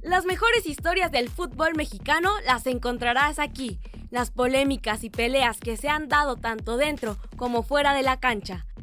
Las mejores historias del fútbol mexicano las encontrarás aquí. Las polémicas y peleas que se han dado tanto dentro como fuera de la cancha.